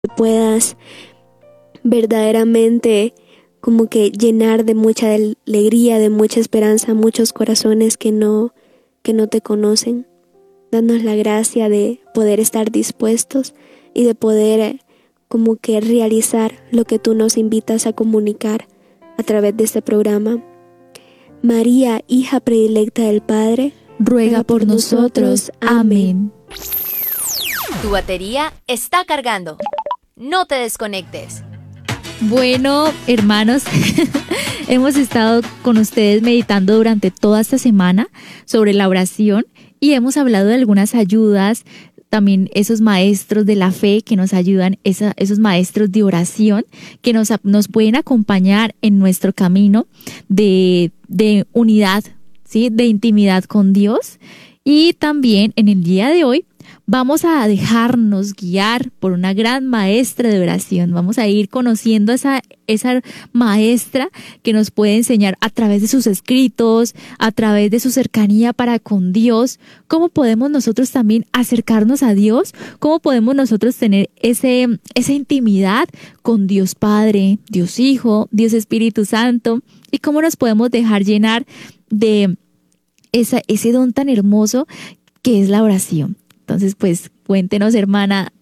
puedas verdaderamente como que llenar de mucha alegría, de mucha esperanza muchos corazones que no te conocen. Danos la gracia de poder estar dispuestos y de poder como que realizar lo que tú nos invitas a comunicar a través de este programa. María, hija predilecta del Padre, ruega por nosotros. Amén. Tu batería está cargando. No te desconectes. Bueno, hermanos, hemos estado con ustedes meditando durante toda esta semana sobre la oración y hemos hablado de algunas ayudas, también esos maestros de la fe que nos ayudan, esos maestros de oración que nos pueden acompañar en nuestro camino de unidad, ¿sí? De intimidad con Dios. Y también en el día de hoy vamos a dejarnos guiar por una gran maestra de oración. Vamos a ir conociendo esa maestra que nos puede enseñar a través de sus escritos, a través de su cercanía para con Dios, cómo podemos nosotros también acercarnos a Dios, cómo podemos nosotros tener esa intimidad con Dios Padre, Dios Hijo, Dios Espíritu Santo, y cómo nos podemos dejar llenar de ese don tan hermoso que es la oración. Entonces, pues, cuéntenos, hermana.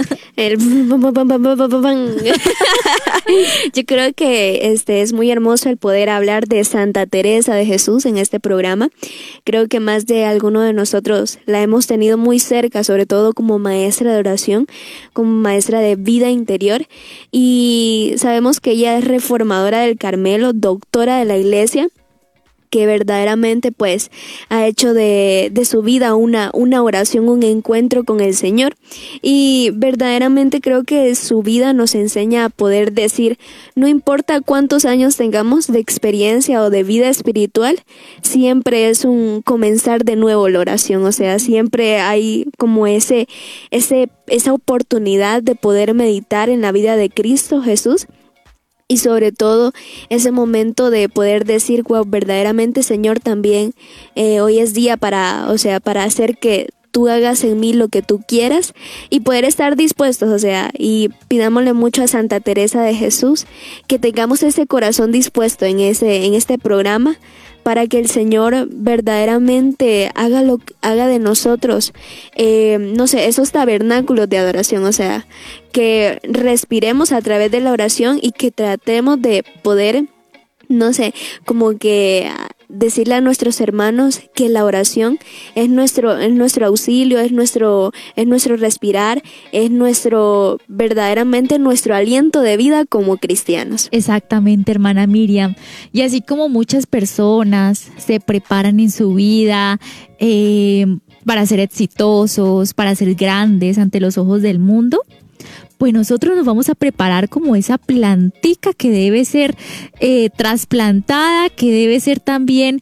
Yo creo que es muy hermoso el poder hablar de Santa Teresa de Jesús en este programa. Creo que más de alguno de nosotros la hemos tenido muy cerca, sobre todo como maestra de oración, como maestra de vida interior. Y sabemos que ella es reformadora del Carmelo, doctora de la Iglesia, que verdaderamente pues ha hecho de su vida una oración, un encuentro con el Señor. Y verdaderamente creo que su vida nos enseña a poder decir, no importa cuántos años tengamos de experiencia o de vida espiritual, siempre es un comenzar de nuevo la oración. O sea, siempre hay como esa oportunidad de poder meditar en la vida de Cristo Jesús. Y sobre todo ese momento de poder decir, wow, verdaderamente, Señor, también hoy es día para hacer que tú hagas en mí lo que tú quieras y poder estar dispuestos, o sea, y pidámosle mucho a Santa Teresa de Jesús que tengamos ese corazón dispuesto en este programa, para que el Señor verdaderamente haga de nosotros, esos tabernáculos de adoración, o sea, que respiremos a través de la oración y que tratemos de poder, como que decirle a nuestros hermanos que la oración es nuestro auxilio, es nuestro respirar, es verdaderamente nuestro aliento de vida como cristianos. Exactamente, hermana Miriam. Y así como muchas personas se preparan en su vida para ser exitosos, para ser grandes ante los ojos del mundo, pues nosotros nos vamos a preparar como esa plantica que debe ser trasplantada, que debe ser también,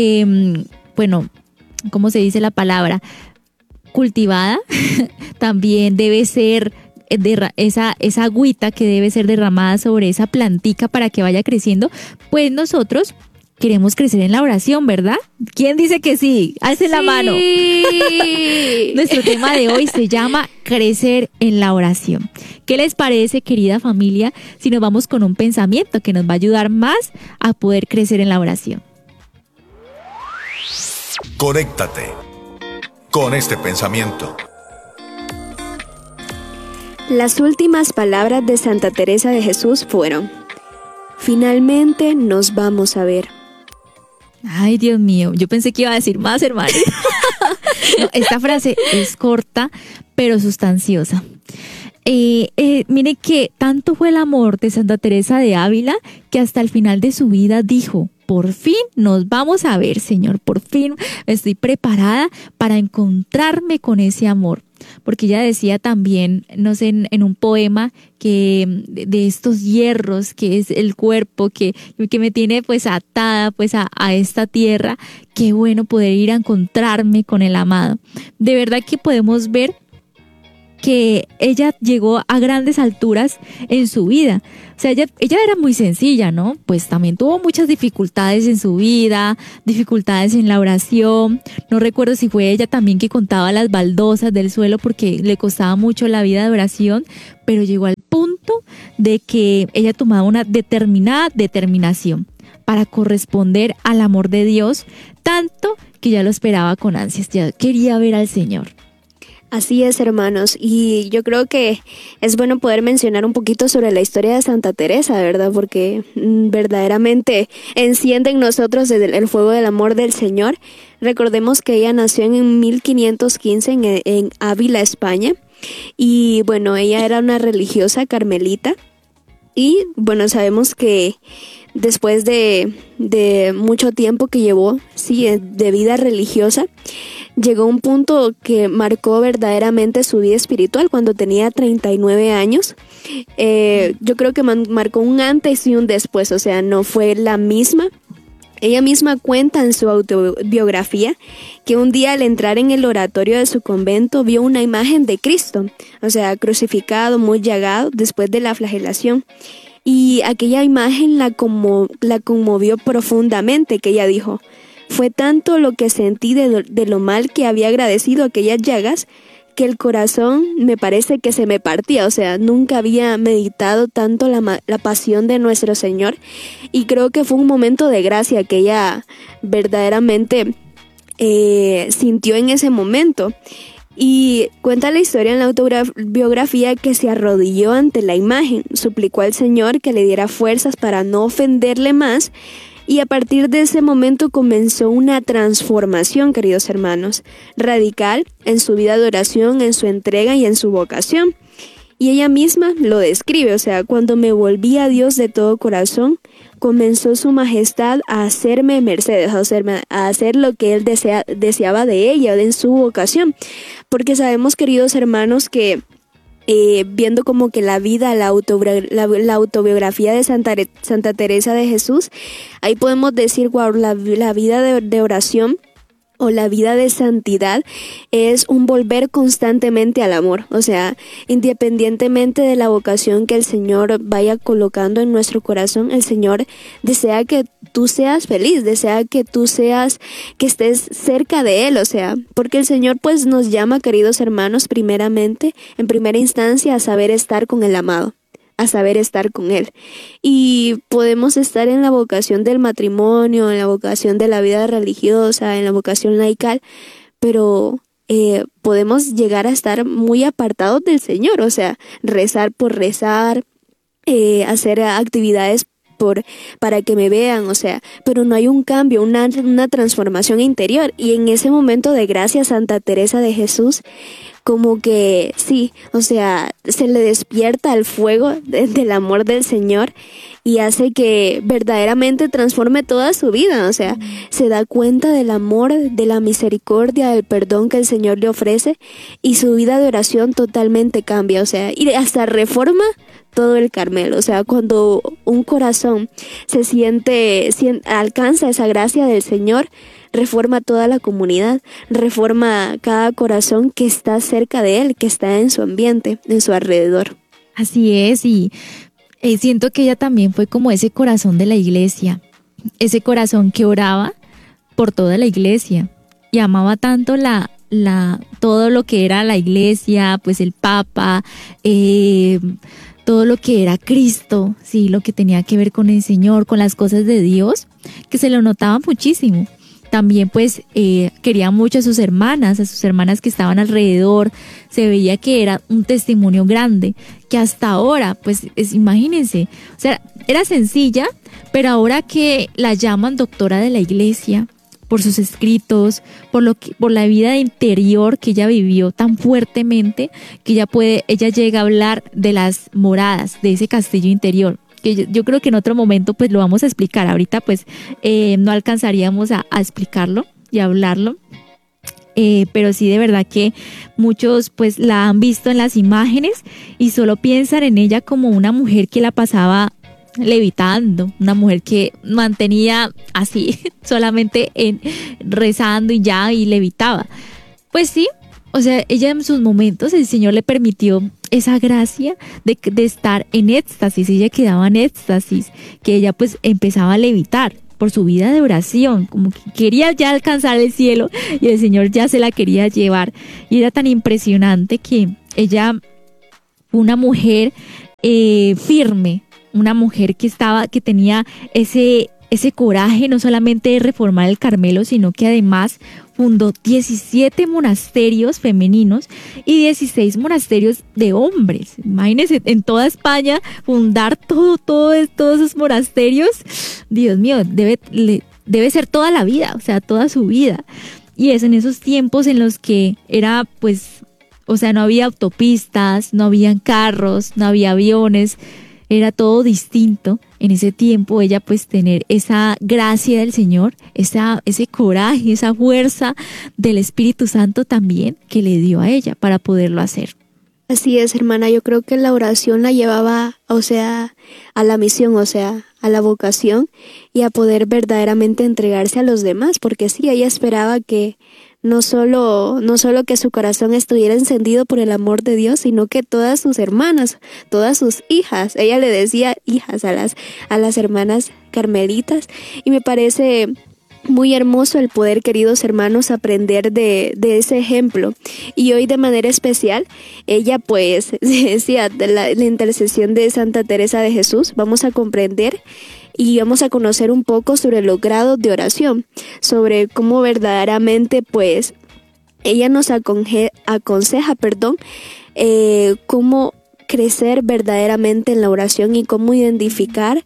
¿cómo se dice la palabra? Cultivada. También debe ser esa agüita que debe ser derramada sobre esa plantica para que vaya creciendo. Pues nosotros queremos crecer en la oración, ¿verdad? ¿Quién dice que sí? Alcen la mano. Nuestro tema de hoy se llama crecer en la oración. ¿Qué les parece, querida familia, si nos vamos con un pensamiento que nos va a ayudar más a poder crecer en la oración? Conéctate con este pensamiento. Las últimas palabras de Santa Teresa de Jesús fueron: finalmente nos vamos a ver. Ay, Dios mío, yo pensé que iba a decir más, hermano. No, esta frase es corta, pero sustanciosa. Mire que tanto fue el amor de Santa Teresa de Ávila que hasta el final de su vida dijo: por fin nos vamos a ver, Señor, por fin estoy preparada para encontrarme con ese amor. Porque ella decía también, en un poema, que de estos hierros que es el cuerpo, que me tiene pues atada pues a esta tierra, qué bueno poder ir a encontrarme con el amado. De verdad que podemos ver que ella llegó a grandes alturas en su vida. O sea, ella era muy sencilla, ¿no? Pues también tuvo muchas dificultades en su vida, dificultades en la oración. No recuerdo si fue ella también que contaba las baldosas del suelo porque le costaba mucho la vida de oración, pero llegó al punto de que ella tomaba una determinada determinación para corresponder al amor de Dios, tanto que ya lo esperaba con ansias, ya quería ver al Señor. Así es, hermanos, y yo creo que es bueno poder mencionar un poquito sobre la historia de Santa Teresa, ¿verdad? Porque verdaderamente enciende en nosotros el fuego del amor del Señor. Recordemos que ella nació en 1515 en Ávila, España, y bueno, ella era una religiosa carmelita, y bueno, sabemos que después de mucho tiempo que llevó, sí, de vida religiosa, llegó un punto que marcó verdaderamente su vida espiritual cuando tenía 39 años. Yo creo que marcó un antes y un después, o sea, no fue la misma. Ella misma cuenta en su autobiografía que un día al entrar en el oratorio de su convento vio una imagen de Cristo, o sea, crucificado, muy llagado después de la flagelación. Y aquella imagen la conmovió profundamente, que ella dijo: fue tanto lo que sentí de lo mal que había agradecido aquellas llagas, que el corazón me parece que se me partía. O sea, nunca había meditado tanto la pasión de nuestro Señor, y creo que fue un momento de gracia que ella verdaderamente sintió en ese momento. Y cuenta la historia en la autobiografía que se arrodilló ante la imagen, suplicó al Señor que le diera fuerzas para no ofenderle más, y a partir de ese momento comenzó una transformación, queridos hermanos, radical en su vida de oración, en su entrega y en su vocación. Y ella misma lo describe, o sea, cuando me volví a Dios de todo corazón, comenzó su majestad a hacerme mercedes, a hacer lo que él deseaba de ella, en su vocación. Porque sabemos, queridos hermanos, que viendo como que la vida, la autobiografía de Santa Teresa de Jesús, ahí podemos decir, wow, la vida de oración o la vida de santidad es un volver constantemente al amor. O sea, independientemente de la vocación que el Señor vaya colocando en nuestro corazón, el Señor desea que tú seas feliz, desea que tú que estés cerca de Él. O sea, porque el Señor pues nos llama, queridos hermanos, primeramente, en primera instancia, a saber estar con el amado, a saber estar con Él. Y podemos estar en la vocación del matrimonio, en la vocación de la vida religiosa, en la vocación laical, pero podemos llegar a estar muy apartados del Señor. O sea, rezar por rezar, hacer actividades para que me vean, o sea, pero no hay un cambio, una transformación interior. Y en ese momento de gracia, Santa Teresa de Jesús, como que sí, o sea, se le despierta el fuego del amor del Señor y hace que verdaderamente transforme toda su vida. O sea, se da cuenta del amor, de la misericordia, del perdón que el Señor le ofrece, y su vida de oración totalmente cambia. O sea, y hasta reforma todo el Carmelo. O sea, cuando un corazón alcanza esa gracia del Señor, reforma toda la comunidad, reforma cada corazón que está cerca de Él, que está en su ambiente, en su alrededor. Así es, y siento que ella también fue como ese corazón de la iglesia, ese corazón que oraba por toda la iglesia y amaba tanto todo lo que era la iglesia, pues el Papa, todo lo que era Cristo, sí, lo que tenía que ver con el Señor, con las cosas de Dios, que se lo notaba muchísimo. También pues quería mucho a sus hermanas que estaban alrededor. Se veía que era un testimonio grande, que hasta ahora, pues imagínense, o sea, era sencilla, pero ahora que la llaman doctora de la iglesia, por sus escritos, por la vida interior que ella vivió tan fuertemente, que ella llega a hablar de las moradas, de ese castillo interior, que yo creo que en otro momento pues lo vamos a explicar. Ahorita pues no alcanzaríamos a explicarlo y a hablarlo, pero sí, de verdad que muchos pues la han visto en las imágenes y solo piensan en ella como una mujer que la pasaba levitando, una mujer que mantenía así solamente rezando y levitaba. Pues sí, o sea, ella en sus momentos, el Señor le permitió esa gracia de estar en éxtasis. Ella quedaba en éxtasis, que ella pues empezaba a levitar por su vida de oración, como que quería ya alcanzar el cielo y el Señor ya se la quería llevar. Y era tan impresionante que ella fue una mujer firme, una mujer que tenía ese coraje no solamente de reformar el Carmelo, sino que además fundó 17 monasterios femeninos y 16 monasterios de hombres. Imagínense, en toda España fundar todos esos monasterios. Dios mío, debe ser toda la vida, o sea, toda su vida. Y es en esos tiempos en los que era pues, o sea, no había autopistas, no habían carros, no había aviones, era todo distinto. En ese tiempo ella pues tener esa gracia del Señor, ese coraje, esa fuerza del Espíritu Santo también que le dio a ella para poderlo hacer. Así es, hermana, yo creo que la oración la llevaba, o sea, a la misión, o sea, a la vocación y a poder verdaderamente entregarse a los demás, porque sí, ella esperaba que no solo que su corazón estuviera encendido por el amor de Dios, sino que todas sus hermanas, todas sus hijas, ella le decía hijas a las hermanas carmelitas, y me parece muy hermoso el poder, queridos hermanos, aprender de ese ejemplo. Y hoy de manera especial, ella pues decía de la intercesión de Santa Teresa de Jesús, vamos a comprender y vamos a conocer un poco sobre los grados de oración, sobre cómo verdaderamente pues ella nos aconseja, cómo crecer verdaderamente en la oración y cómo identificar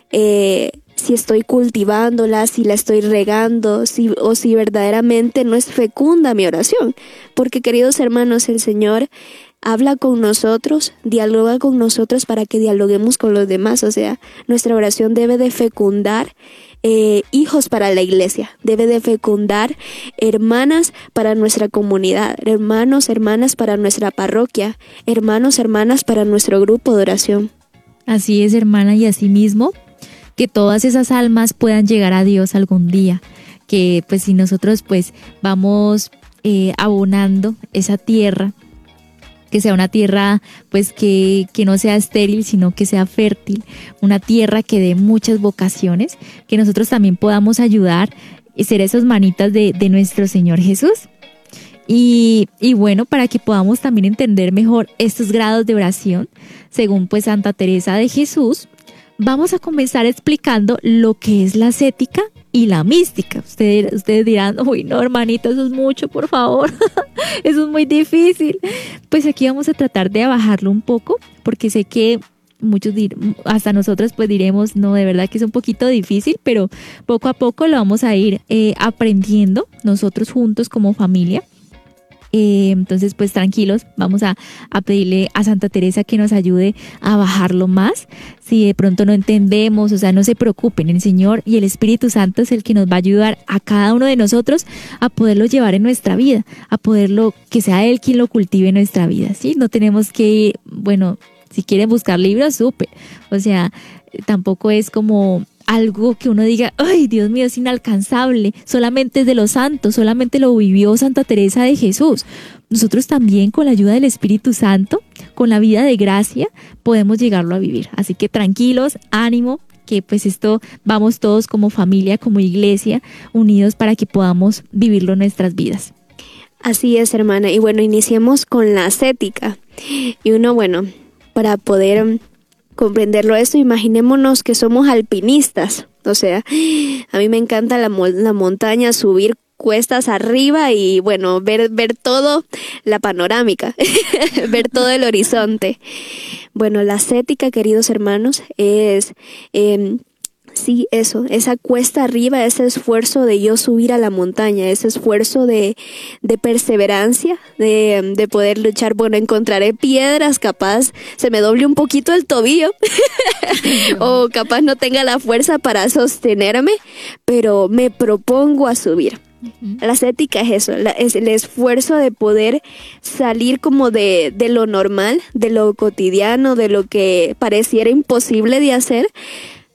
si estoy cultivándola, si la estoy regando, o si verdaderamente no es fecunda mi oración. Porque, queridos hermanos, el Señor habla con nosotros, dialoga con nosotros para que dialoguemos con los demás. O sea, nuestra oración debe de fecundar hijos para la iglesia, debe de fecundar hermanas para nuestra comunidad, hermanos, hermanas para nuestra parroquia, hermanos, hermanas para nuestro grupo de oración. Así es, hermana, y así mismo que todas esas almas puedan llegar a Dios algún día, que pues si nosotros pues vamos abonando esa tierra, que sea una tierra pues que no sea estéril, sino que sea fértil, una tierra que dé muchas vocaciones, que nosotros también podamos ayudar y ser esas manitas de nuestro Señor Jesús. Y bueno, para que podamos también entender mejor estos grados de oración, según pues Santa Teresa de Jesús, vamos a comenzar explicando lo que es la ascética y la mística. Ustedes dirán, uy, no, hermanita, eso es mucho, por favor. Eso es muy difícil. Pues aquí vamos a tratar de bajarlo un poco, porque sé que muchos, hasta nosotros pues diremos, no, de verdad que es un poquito difícil, pero poco a poco lo vamos a ir aprendiendo nosotros juntos como familia. Entonces pues tranquilos, vamos a pedirle a Santa Teresa que nos ayude a bajarlo más. Si de pronto no entendemos, o sea, no se preocupen, el Señor y el Espíritu Santo es el que nos va a ayudar a cada uno de nosotros a poderlo llevar en nuestra vida, a poderlo, que sea Él quien lo cultive en nuestra vida, ¿sí? No tenemos que, bueno, si quieren buscar libros, súper, o sea, tampoco es como algo que uno diga, ay, Dios mío, es inalcanzable, solamente es de los santos, solamente lo vivió Santa Teresa de Jesús. Nosotros también, con la ayuda del Espíritu Santo, con la vida de gracia, podemos llegarlo a vivir. Así que tranquilos, ánimo, que pues esto vamos todos como familia, como iglesia, unidos para que podamos vivirlo en nuestras vidas. Así es, hermana. Y bueno, iniciemos con la ascética. Y uno, bueno, para poder comprenderlo esto, imaginémonos que somos alpinistas. O sea, a mí me encanta la montaña, subir cuestas arriba y bueno, ver todo, la panorámica, ver todo el horizonte. Bueno, la ascética, queridos hermanos, es sí, eso, esa cuesta arriba, ese esfuerzo de yo subir a la montaña, ese esfuerzo de perseverancia, de poder luchar. Bueno, encontraré piedras, capaz se me doble un poquito el tobillo o capaz no tenga la fuerza para sostenerme, pero me propongo a subir. La ascética es eso, es el esfuerzo de poder salir como de lo normal, de lo cotidiano, de lo que pareciera imposible de hacer,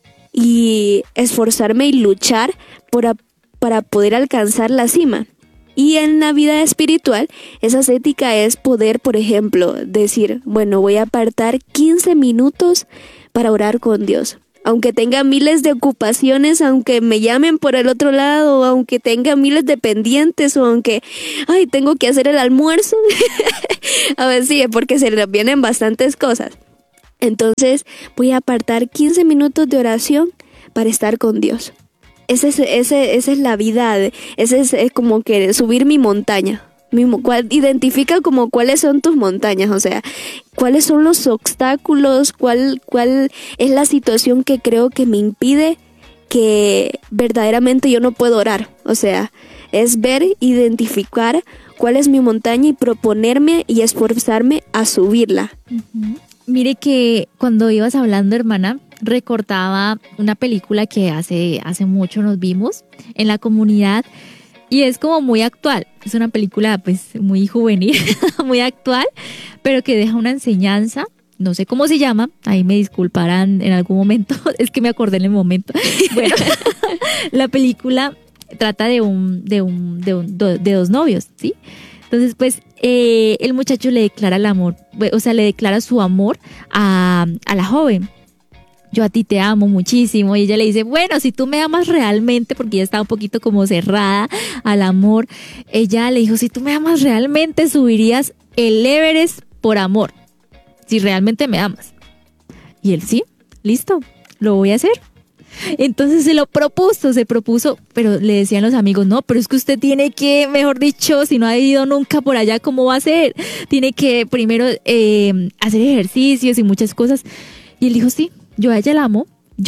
y esforzarme y luchar para poder alcanzar la cima. Y en la vida espiritual, esa ascética es poder, por ejemplo, decir, bueno, voy a apartar 15 minutos para orar con Dios. Aunque tenga miles de ocupaciones, aunque me llamen por el otro lado, aunque tenga miles de pendientes, o aunque, tengo que hacer el almuerzo. A ver, sí, porque se le vienen bastantes cosas. Entonces, voy a apartar 15 minutos de oración para estar con Dios. Esa es la vida, ese es como que subir mi montaña. Identifica como cuáles son tus montañas, o sea, cuáles son los obstáculos, cuál es la situación que creo que me impide que verdaderamente yo no puedo orar. O sea, es ver, identificar cuál es mi montaña y proponerme y esforzarme a subirla. Uh-huh. Mire que cuando ibas hablando, hermana, recordaba una película que hace mucho nos vimos en la comunidad y es como muy actual. Es una película pues muy juvenil, muy actual, pero que deja una enseñanza. No sé cómo se llama, ahí me disculparán en algún momento, es que me acordé en el momento. Bueno, la película trata de dos novios, ¿sí? Entonces, pues, el muchacho le declara el amor, o sea, le declara su amor a la joven. Yo a ti te amo muchísimo. Y ella le dice, bueno, si tú me amas realmente, porque ella estaba un poquito como cerrada al amor, ella le dijo, si tú me amas realmente, subirías el Everest por amor, si realmente me amas. Y él, sí, listo, lo voy a hacer. Entonces se propuso, pero le decían los amigos, no, pero es que usted tiene que, mejor dicho, si no ha ido nunca por allá, ¿cómo va a ser? Tiene que primero hacer ejercicios y muchas cosas. Y él dijo, sí, yo a ella la amo,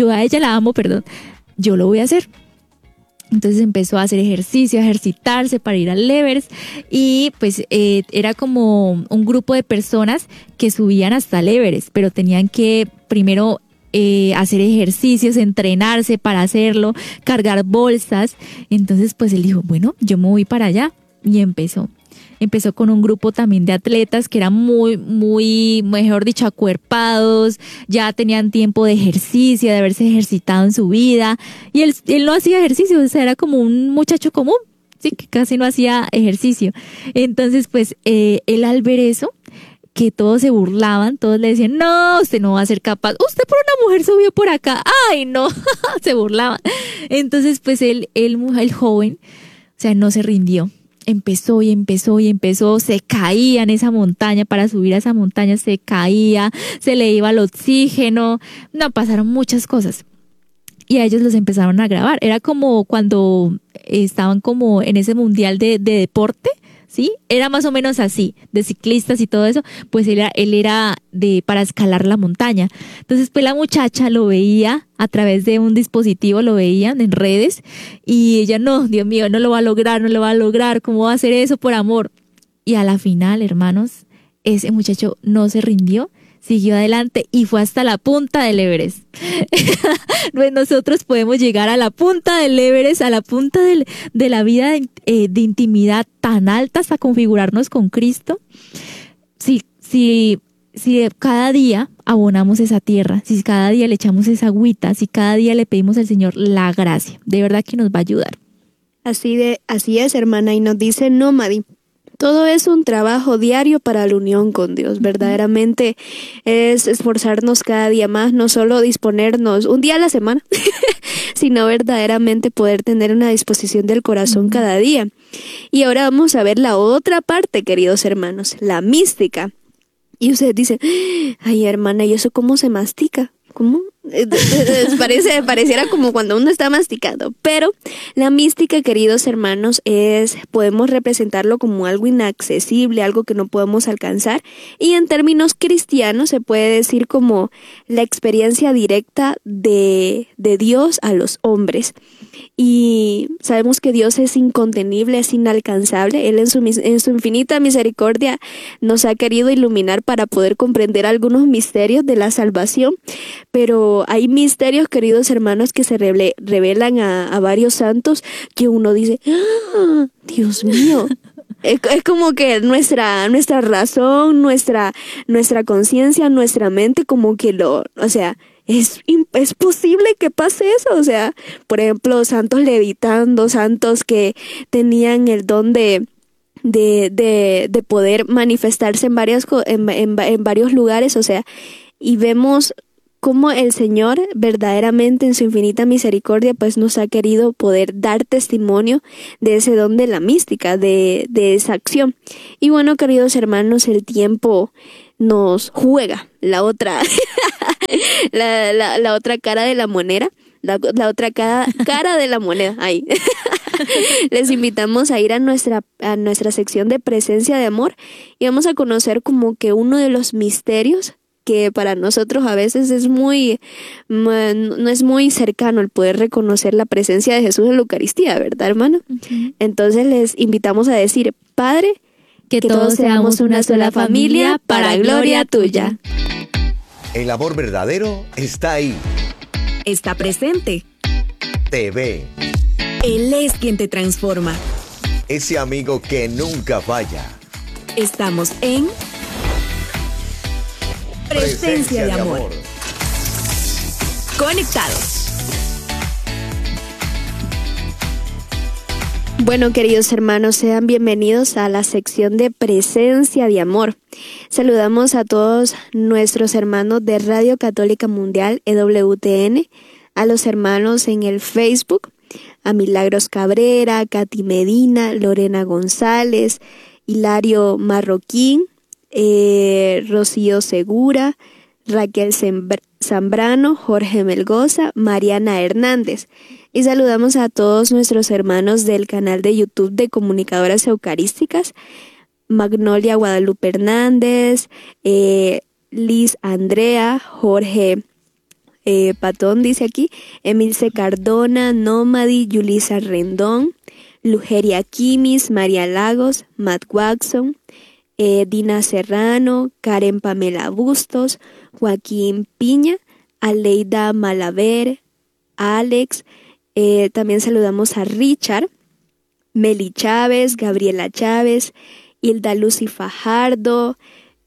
yo lo voy a hacer. Entonces empezó a hacer ejercicio, a ejercitarse para ir al Everest y pues era como un grupo de personas que subían hasta el Everest, pero tenían que primero hacer ejercicios, entrenarse para hacerlo, cargar bolsas. Entonces pues él dijo, bueno, yo me voy para allá y empezó con un grupo también de atletas que eran muy, mejor dicho, acuerpados, ya tenían tiempo de ejercicio, de haberse ejercitado en su vida, y él no hacía ejercicio, o sea, era como un muchacho común, sí, que casi no hacía ejercicio. Entonces, pues, él al ver eso, que todos se burlaban, todos le decían, no, usted no va a ser capaz, usted por una mujer subió por acá, ay, no, se burlaban. Entonces, pues, el joven, o sea, no se rindió. Empezó, se caía en esa montaña, para subir a esa montaña se caía, se le iba el oxígeno, no, pasaron muchas cosas. Y a ellos los empezaron a grabar. Era como cuando estaban como en ese mundial de deporte, ¿sí? Era más o menos así, de ciclistas y todo eso, pues él era para escalar la montaña. Entonces, pues la muchacha lo veía a través de un dispositivo, lo veían en redes, y ella, no, Dios mío, no lo va a lograr, ¿cómo va a hacer eso por amor? Y a la final, hermanos, ese muchacho no se rindió, siguió adelante y fue hasta la punta del Everest. Nosotros podemos llegar a la punta del Everest, a la punta de la vida de intimidad tan alta, hasta configurarnos con Cristo. Si cada día abonamos esa tierra, si cada día le echamos esa agüita, si cada día le pedimos al Señor la gracia, de verdad que nos va a ayudar. Así es, hermana, y nos dice Nómadi. Todo es un trabajo diario para la unión con Dios. Verdaderamente es esforzarnos cada día más, no solo disponernos un día a la semana, sino verdaderamente poder tener una disposición del corazón cada día. Y ahora vamos a ver la otra parte, queridos hermanos, la mística. Y ustedes dicen, ay, hermana, ¿y eso cómo se mastica? ¿Cómo? Pareciera como cuando uno está masticando, pero la mística, queridos hermanos, podemos representarlo como algo inaccesible, algo que no podemos alcanzar, y en términos cristianos se puede decir como la experiencia directa de Dios a los hombres. Y sabemos que Dios es incontenible, es inalcanzable. Él en su infinita misericordia nos ha querido iluminar para poder comprender algunos misterios de la salvación, pero hay misterios, queridos hermanos, que se revelan a varios santos que uno dice, ¡ah, Dios mío! Es como que nuestra razón, nuestra conciencia, nuestra mente, como que es posible que pase eso. O sea, por ejemplo, santos levitando, santos que tenían el don de poder manifestarse en varios lugares, o sea, y vemos cómo el Señor verdaderamente en su infinita misericordia pues nos ha querido poder dar testimonio de ese don de la mística, de esa acción. Y bueno, queridos hermanos, el tiempo nos juega la otra la otra cara de la moneda, la otra cara de la moneda. Ahí. Les invitamos a ir a nuestra sección de presencia de amor y vamos a conocer como que uno de los misterios que para nosotros a veces no es muy cercano el poder reconocer la presencia de Jesús en la Eucaristía, ¿verdad, hermano? Uh-huh. Entonces les invitamos a decir: Padre, que todos seamos una sola familia para gloria tuya. El amor verdadero está ahí. Está presente. Te ve. Él es quien te transforma. Ese amigo que nunca falla. Estamos en Presencia de amor. Conectados. Bueno, queridos hermanos, sean bienvenidos a la sección de Presencia de Amor. Saludamos a todos nuestros hermanos de Radio Católica Mundial, EWTN, a los hermanos en el Facebook, a Milagros Cabrera, Katy Medina, Lorena González, Hilario Marroquín, Rocío Segura, Raquel Zambrano, Jorge Melgoza, Mariana Hernández. Y saludamos a todos nuestros hermanos del canal de YouTube de Comunicadoras Eucarísticas, Magnolia Guadalupe Hernández, Liz Andrea, Jorge Patón dice aquí, Emilce Cardona, Nómadi, Yulisa Rendón, Lugeria Quimis, María Lagos, Matt Watson, Dina Serrano, Karen Pamela Bustos, Joaquín Piña, Aleida Malaver, Alex, también saludamos a Richard, Meli Chávez, Gabriela Chávez, Hilda Lucy Fajardo,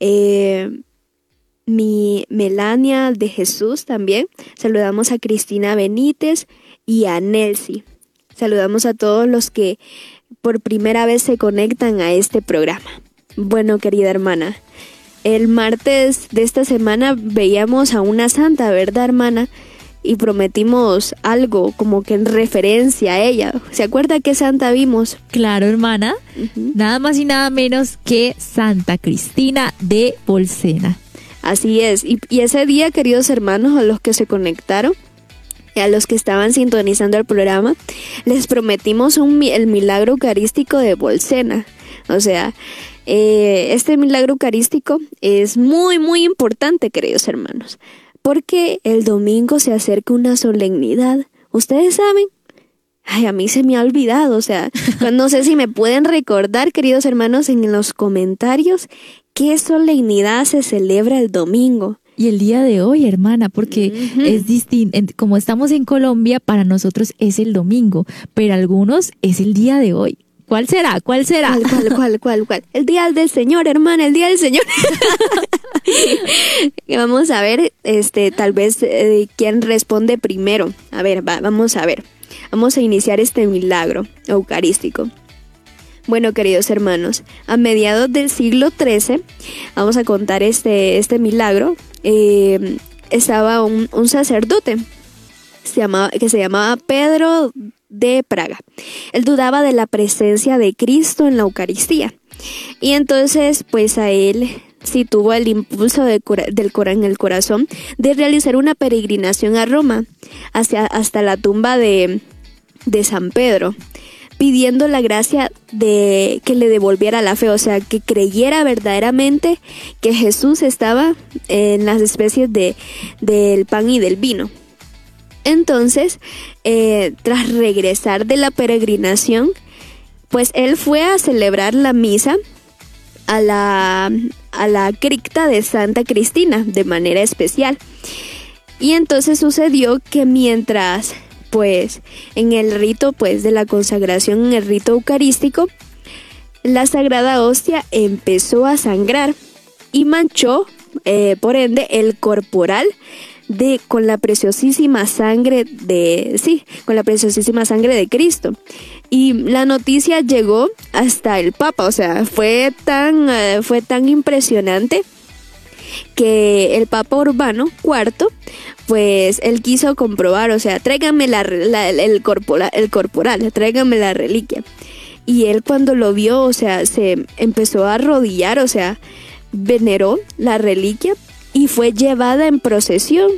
Melania de Jesús también. Saludamos a Cristina Benítez y a Nelcy. Saludamos a todos los que por primera vez se conectan a este programa. Bueno, querida hermana, el martes de esta semana veíamos a una santa, ¿verdad, hermana? Y prometimos algo como que en referencia a ella. ¿Se acuerda qué santa vimos? Claro, hermana. Uh-huh. Nada más y nada menos que Santa Cristina de Bolsena. Así es. Y ese día, queridos hermanos, a los que se conectaron, a los que estaban sintonizando el programa, les prometimos el milagro eucarístico de Bolsena. O sea, este milagro eucarístico es muy, muy importante, queridos hermanos, porque el domingo se acerca una solemnidad. ¿Ustedes saben? Ay, a mí se me ha olvidado, o sea, no sé si me pueden recordar, queridos hermanos, en los comentarios, qué solemnidad se celebra el domingo. Y el día de hoy, hermana, porque es distinto, como estamos en Colombia, para nosotros es el domingo, pero algunos es el día de hoy. ¿Cuál será? ¿Cuál será? ¿Cuál? El día del Señor, hermana, el día del Señor. Vamos a ver, tal vez quién responde primero. A ver, vamos a ver. Vamos a iniciar este milagro eucarístico. Bueno, queridos hermanos, a mediados del siglo XIII, vamos a contar este milagro. Estaba un sacerdote que se llamaba Pedro de Praga. Él dudaba de la presencia de Cristo en la Eucaristía. Y entonces, pues a él sí tuvo el impulso en el corazón de realizar una peregrinación a Roma, hasta la tumba de San Pedro, pidiendo la gracia de que le devolviera la fe, o sea, que creyera verdaderamente que Jesús estaba en las especies del pan y del vino. Entonces, tras regresar de la peregrinación, pues él fue a celebrar la misa a la cripta de Santa Cristina de manera especial. Y entonces sucedió que mientras, pues, en el rito, pues, de la consagración, en el rito eucarístico, la Sagrada Hostia empezó a sangrar y manchó, por ende, el corporal con la preciosísima sangre con la preciosísima sangre de Cristo. Y la noticia llegó hasta el Papa, o sea, fue tan impresionante que el Papa Urbano IV, pues él quiso comprobar, o sea, tráigame el corporal, tráigame la reliquia. Y él cuando lo vio, o sea, se empezó a arrodillar, o sea, veneró la reliquia y fue llevada en procesión.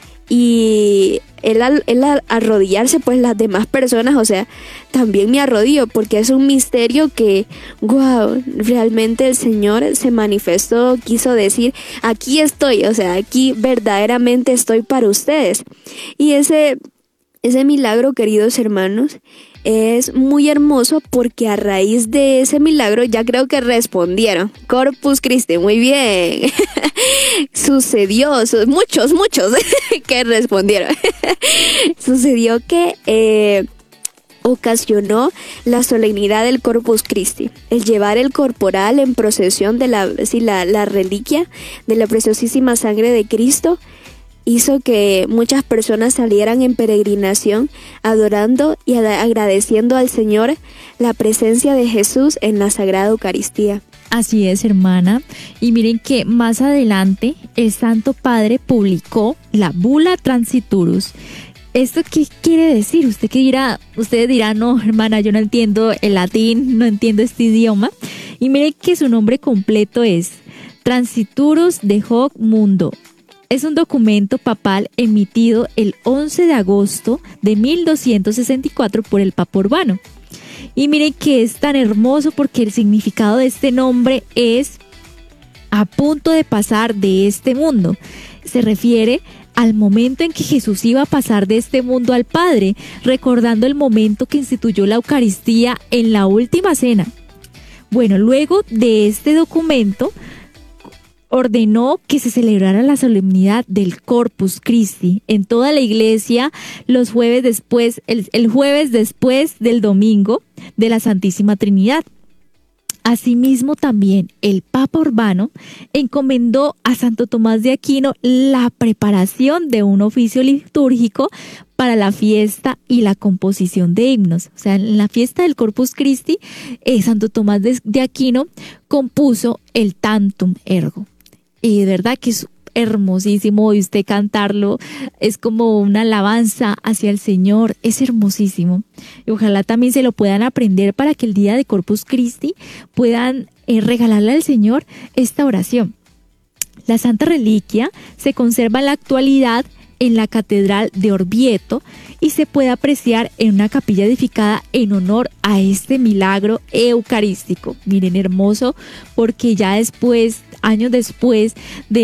Y él al arrodillarse, pues las demás personas, o sea, también me arrodillo, porque es un misterio que, wow, realmente el Señor se manifestó, quiso decir, aquí estoy, o sea, aquí verdaderamente estoy para ustedes. Y ese milagro, queridos hermanos, es muy hermoso porque a raíz de ese milagro ya creo que respondieron. Corpus Christi, muy bien. Sucedió, muchos que respondieron. Sucedió que ocasionó la solemnidad del Corpus Christi, el llevar el corporal en procesión de la reliquia de la preciosísima sangre de Cristo. Hizo que muchas personas salieran en peregrinación adorando y agradeciendo al Señor la presencia de Jesús en la Sagrada Eucaristía. Así es, hermana. Y miren que más adelante el Santo Padre publicó la Bula Transiturus. ¿Esto qué quiere decir? Ustedes dirán, no, hermana, yo no entiendo el latín, no entiendo este idioma. Y miren que su nombre completo es Transiturus de Hoc Mundo. Es un documento papal emitido el 11 de agosto de 1264 por el Papa Urbano. Y miren que es tan hermoso porque el significado de este nombre es a punto de pasar de este mundo. Se refiere al momento en que Jesús iba a pasar de este mundo al Padre, recordando el momento que instituyó la Eucaristía en la última cena. Bueno, luego de este documento ordenó que se celebrara la solemnidad del Corpus Christi en toda la iglesia el jueves después del domingo de la Santísima Trinidad. Asimismo, también el Papa Urbano encomendó a Santo Tomás de Aquino la preparación de un oficio litúrgico para la fiesta y la composición de himnos. O sea, en la fiesta del Corpus Christi, Santo Tomás de Aquino compuso el Tantum Ergo. Y de verdad que es hermosísimo, y usted cantarlo es como una alabanza hacia el Señor, es hermosísimo. Y ojalá también se lo puedan aprender para que el día de Corpus Christi puedan regalarle al Señor esta oración. La Santa Reliquia se conserva en la actualidad en la Catedral de Orvieto y se puede apreciar en una capilla edificada en honor a este milagro eucarístico. Miren, hermoso, porque ya años después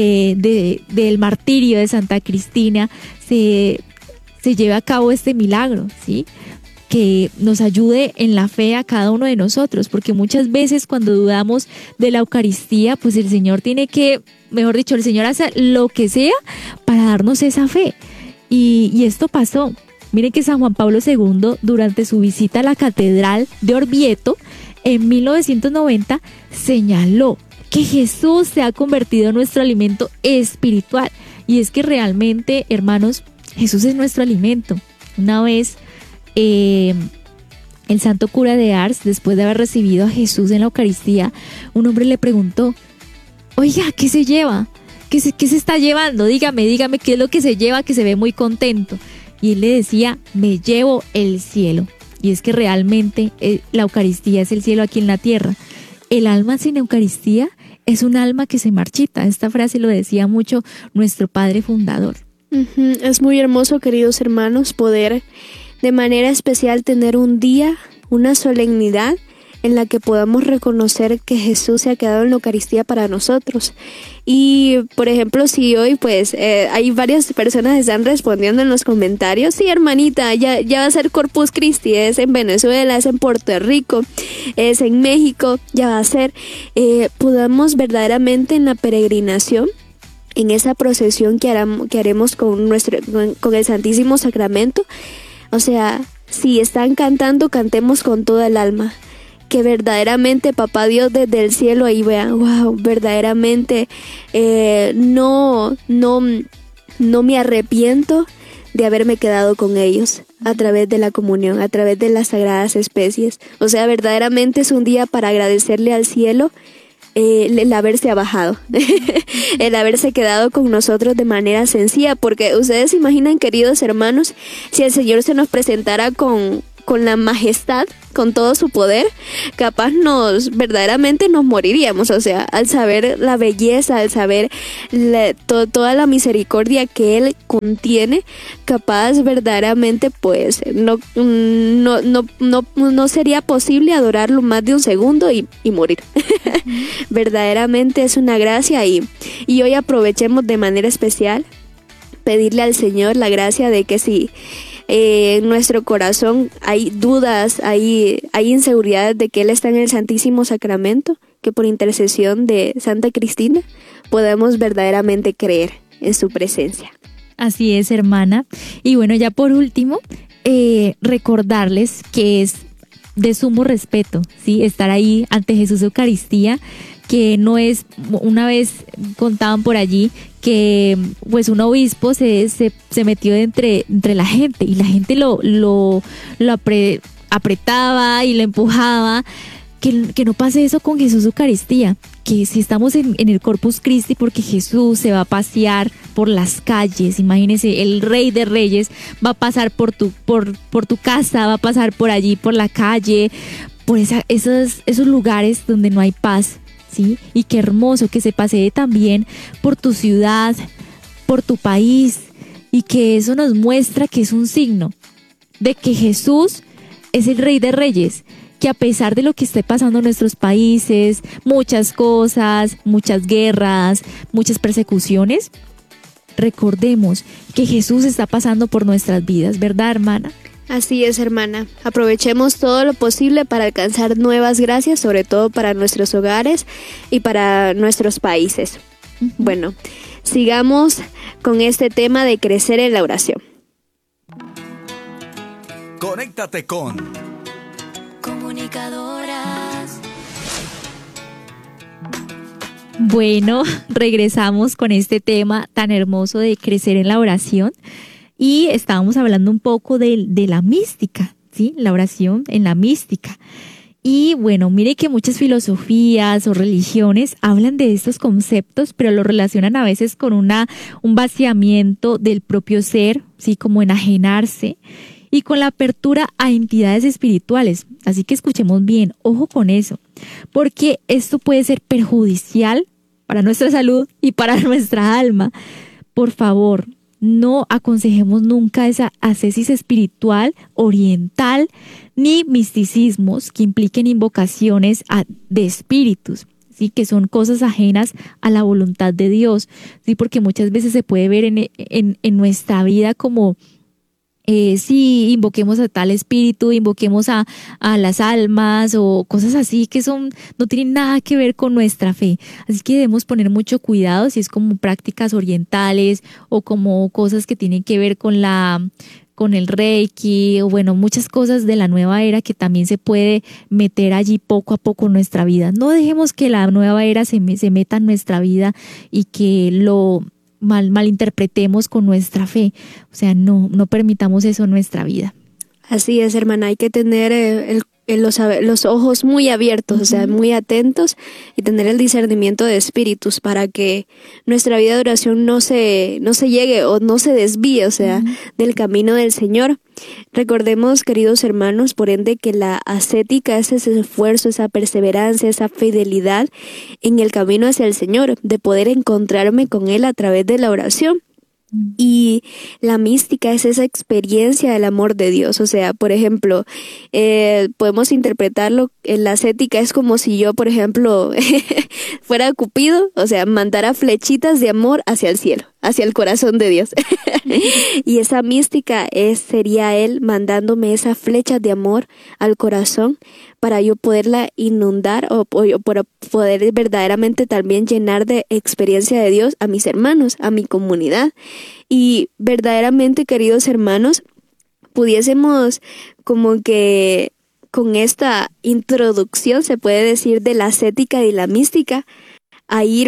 del martirio de Santa Cristina, se lleva a cabo este milagro, ¿sí? Que nos ayude en la fe a cada uno de nosotros, porque muchas veces cuando dudamos de la Eucaristía, pues el Señor el Señor hace lo que sea para darnos esa fe. Y esto pasó. Miren que San Juan Pablo II, durante su visita a la Catedral de Orvieto, en 1990, señaló que Jesús se ha convertido en nuestro alimento espiritual. Y es que realmente, hermanos, Jesús es nuestro alimento. Una vez el santo cura de Ars, después de haber recibido a Jesús en la Eucaristía, un hombre le preguntó: oiga, ¿qué se lleva? ¿Qué se está llevando? Dígame qué es lo que se lleva, que se ve muy contento. Y él le decía: me llevo el cielo. Y es que realmente la Eucaristía es el cielo aquí en la tierra. El alma sin Eucaristía es un alma que se marchita. Esta frase lo decía mucho nuestro Padre Fundador. Es muy hermoso, queridos hermanos, poder de manera especial tener un día, una solemnidad en la que podamos reconocer que Jesús se ha quedado en la Eucaristía para nosotros. Y, por ejemplo, si hoy pues hay varias personas que están respondiendo en los comentarios: sí, hermanita, ya va a ser Corpus Christi, es en Venezuela, es en Puerto Rico, es en México, ya va a ser. Podamos verdaderamente en la peregrinación, en esa procesión que haremos con el Santísimo Sacramento, o sea, si están cantando, cantemos con toda el alma. Que verdaderamente Papá Dios desde el cielo ahí vea, wow, verdaderamente no no me arrepiento de haberme quedado con ellos a través de la comunión, a través de las sagradas especies. O sea, verdaderamente es un día para agradecerle al cielo el haberse abajado, el haberse quedado con nosotros de manera sencilla, porque ustedes se imaginan, queridos hermanos, si el Señor se nos presentara con la majestad, con todo su poder, capaz verdaderamente nos moriríamos. O sea, al saber la belleza, al saber toda la misericordia que Él contiene, capaz verdaderamente pues no sería posible adorarlo más de un segundo y morir. Verdaderamente es una gracia y hoy aprovechemos de manera especial pedirle al Señor la gracia de que si en nuestro corazón hay dudas, hay inseguridades de que Él está en el Santísimo Sacramento, que por intercesión de Santa Cristina podamos verdaderamente creer en su presencia. Así es, hermana. Y bueno, ya por último, recordarles que es de sumo respeto, ¿sí? Estar ahí ante Jesús Eucaristía, que no es, una vez contaban por allí que pues un obispo se metió entre la gente y la gente lo apretaba y lo empujaba. Que no pase eso con Jesús Eucaristía, que si estamos en el Corpus Christi, porque Jesús se va a pasear por las calles, imagínense, el Rey de Reyes va a pasar por tu casa, va a pasar por allí, por la calle, por esos lugares donde no hay paz, ¿sí? Y qué hermoso que se pasee también por tu ciudad, por tu país, y que eso nos muestra que es un signo de que Jesús es el Rey de Reyes, que a pesar de lo que esté pasando en nuestros países, muchas cosas, muchas guerras, muchas persecuciones, recordemos que Jesús está pasando por nuestras vidas, ¿verdad, hermana? Así es, hermana. Aprovechemos todo lo posible para alcanzar nuevas gracias, sobre todo para nuestros hogares y para nuestros países. Uh-huh. Bueno, sigamos con este tema de crecer en la oración. Conéctate con Comunicadoras. Bueno, regresamos con este tema tan hermoso de crecer en la oración y estábamos hablando un poco de la mística, ¿sí? La oración en la mística. Y bueno, mire que muchas filosofías o religiones hablan de estos conceptos, pero lo relacionan a veces con un vaciamiento del propio ser, ¿sí? Como enajenarse, y con la apertura a entidades espirituales. Así que escuchemos bien, ojo con eso, porque esto puede ser perjudicial para nuestra salud y para nuestra alma. Por favor, no aconsejemos nunca esa ascesis espiritual oriental ni misticismos que impliquen invocaciones de espíritus, ¿sí? Que son cosas ajenas a la voluntad de Dios, ¿sí? Porque muchas veces se puede ver en nuestra vida como sí, invoquemos a tal espíritu, invoquemos a las almas o cosas así que no tienen nada que ver con nuestra fe. Así que debemos poner mucho cuidado si es como prácticas orientales o como cosas que tienen que ver con el Reiki o bueno, muchas cosas de la nueva era que también se puede meter allí poco a poco en nuestra vida. No dejemos que la nueva era se meta en nuestra vida y que lo malinterpretemos con nuestra fe. O sea, no permitamos eso en nuestra vida. Así es, hermana, hay que tener los ojos muy abiertos, o sea, muy atentos y tener el discernimiento de espíritus para que nuestra vida de oración no se llegue o no se desvíe, o sea, del camino del Señor. Recordemos, queridos hermanos, por ende, que la ascética es ese esfuerzo, esa perseverancia, esa fidelidad en el camino hacia el Señor, de poder encontrarme con Él a través de la oración. Y la mística es esa experiencia del amor de Dios. O sea, por ejemplo, podemos interpretarlo, la ascética es como si yo, por ejemplo, fuera Cupido, o sea, mandara flechitas de amor hacia el cielo, hacia el corazón de Dios. Y esa mística sería Él mandándome esas flechas de amor al corazón para yo poderla inundar o para poder verdaderamente también llenar de experiencia de Dios a mis hermanos, a mi comunidad. Y verdaderamente, queridos hermanos, pudiésemos como que con esta introducción, se puede decir, de la ascética y la mística, a ir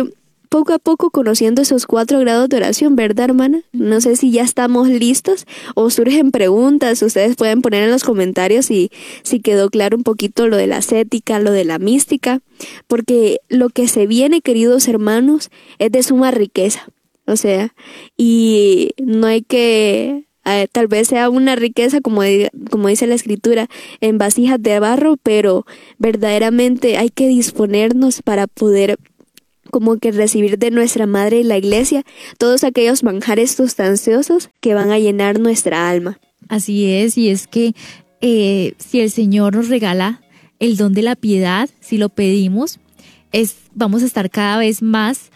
poco a poco conociendo esos 4 grados de oración, ¿verdad, hermana? No sé si ya estamos listos o surgen preguntas. Ustedes pueden poner en los comentarios si quedó claro un poquito lo de la ascética, lo de la mística, porque lo que se viene, queridos hermanos, es de suma riqueza. O sea, y no hay que... tal vez sea una riqueza, como dice la escritura, en vasijas de barro, pero verdaderamente hay que disponernos para poder como que recibir de nuestra Madre la Iglesia todos aquellos manjares sustanciosos que van a llenar nuestra alma. Así es, y es que si el Señor nos regala el don de la piedad, si lo pedimos, vamos a estar cada vez más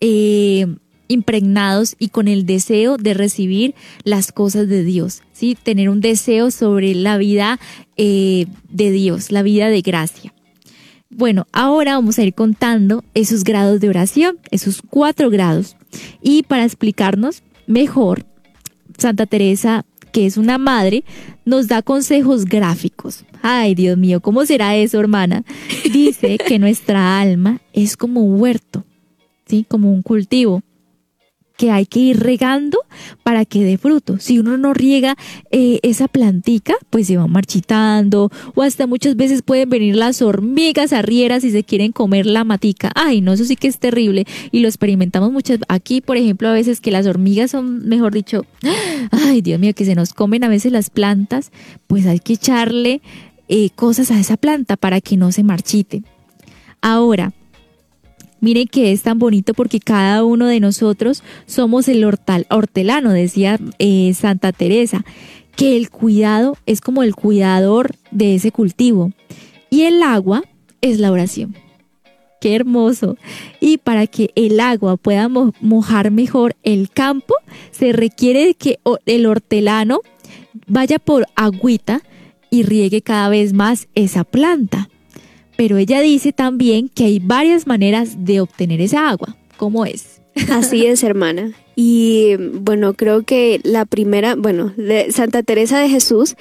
impregnados y con el deseo de recibir las cosas de Dios, ¿sí? Tener un deseo sobre la vida de Dios, la vida de gracia. Bueno, ahora vamos a ir contando esos grados de oración, esos 4 grados. Y para explicarnos mejor, Santa Teresa, que es una madre, nos da consejos gráficos. Ay, Dios mío, ¿cómo será eso, hermana? Dice que nuestra alma es como un huerto, ¿sí? Como un cultivo que hay que ir regando para que dé fruto. Si uno no riega esa plantica, pues se va marchitando, o hasta muchas veces pueden venir las hormigas arrieras y se quieren comer la matica. Ay, no, eso sí que es terrible y lo experimentamos muchas. Aquí, por ejemplo, a veces que las hormigas son, mejor dicho, ay, Dios mío, que se nos comen a veces las plantas, pues hay que echarle cosas a esa planta para que no se marchite. Ahora, miren que es tan bonito porque cada uno de nosotros somos el hortelano, decía Santa Teresa, que el cuidado es como el cuidador de ese cultivo y el agua es la oración. ¡Qué hermoso! Y para que el agua pueda mojar mejor el campo, se requiere que el hortelano vaya por agüita y riegue cada vez más esa planta. Pero ella dice también que hay varias maneras de obtener esa agua. ¿Cómo es? Así es, hermana. Y bueno, creo que la primera, de Santa Teresa de Jesús,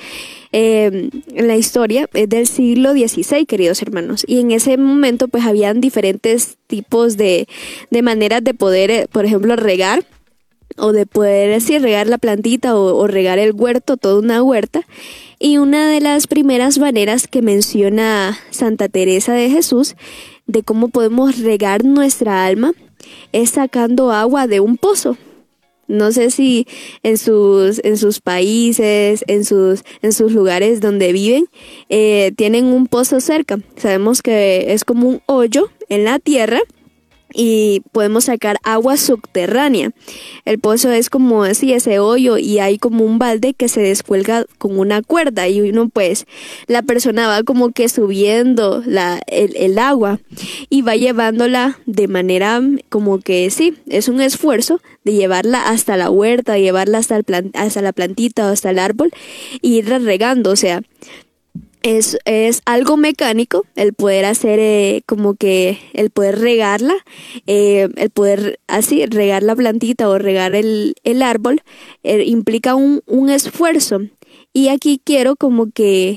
la historia es del siglo XVI, queridos hermanos. Y en ese momento pues habían diferentes tipos de maneras de poder, por ejemplo, regar, o de poder regar la plantita o regar el huerto, toda una huerta. Y una de las primeras maneras que menciona Santa Teresa de Jesús de cómo podemos regar nuestra alma es sacando agua de un pozo. No sé si en sus países, en sus lugares donde viven, tienen un pozo cerca. Sabemos que es como un hoyo en la tierra y podemos sacar agua subterránea. El pozo es como así, ese hoyo, y hay como un balde que se descuelga con una cuerda y uno pues, la persona va como que subiendo el agua y va llevándola de manera como que sí, es un esfuerzo de llevarla hasta la huerta, llevarla hasta la plantita o hasta el árbol y irla regando. O sea, es algo mecánico el poder hacer como que el poder regarla, el poder así regar la plantita o regar el árbol, implica un esfuerzo. Y aquí quiero como que,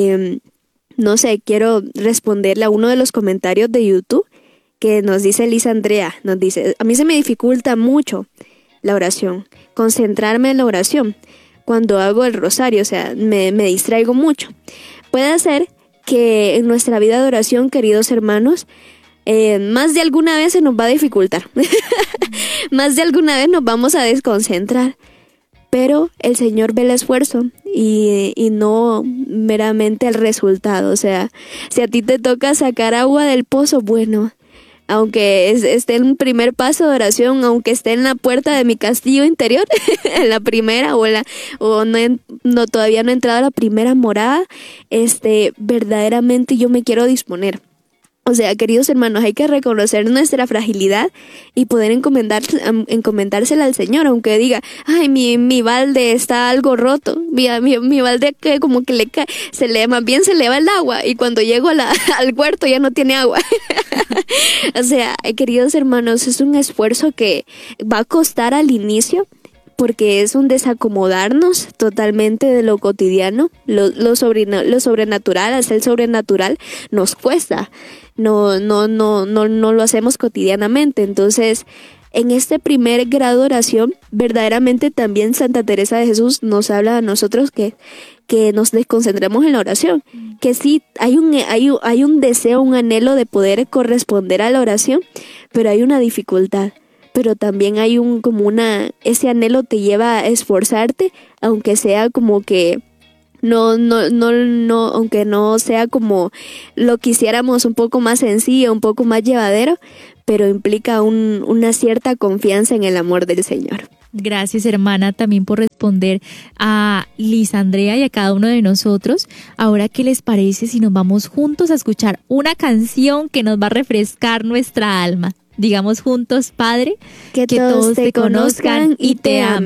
quiero responderle a uno de los comentarios de YouTube que nos dice Lisa Andrea, nos dice: a mí se me dificulta mucho la oración, concentrarme en la oración cuando hago el rosario, o sea, me distraigo mucho. Puede ser que en nuestra vida de oración, queridos hermanos, más de alguna vez se nos va a dificultar. Más de alguna vez nos vamos a desconcentrar. Pero el Señor ve el esfuerzo y no meramente el resultado. O sea, si a ti te toca sacar agua del pozo, bueno, aunque esté en un primer paso de oración, aunque esté en la puerta de mi castillo interior, en la primera todavía no he entrado a la primera morada, verdaderamente yo me quiero disponer. O sea, queridos hermanos, hay que reconocer nuestra fragilidad y poder encomendársela al Señor, aunque diga: ay, mi balde está algo roto, mi balde que como que más bien se le va el agua, y cuando llego al huerto ya no tiene agua. O sea, queridos hermanos, es un esfuerzo que va a costar al inicio, porque es un desacomodarnos totalmente de lo cotidiano, lo sobrenatural, hacer sobrenatural nos cuesta, no lo hacemos cotidianamente. Entonces, en este primer grado de oración, verdaderamente también Santa Teresa de Jesús nos habla a nosotros que nos desconcentremos en la oración, que sí hay un deseo, un anhelo de poder corresponder a la oración, pero hay una dificultad. Pero también hay ese anhelo te lleva a esforzarte, aunque sea como que aunque no sea como lo quisiéramos, un poco más sencillo, un poco más llevadero, pero implica una cierta confianza en el amor del Señor. Gracias, hermana, también por responder a Liz Andrea y a cada uno de nosotros. Ahora, ¿qué les parece si nos vamos juntos a escuchar una canción que nos va a refrescar nuestra alma? Digamos juntos, Padre, que todos te conozcan y te amen.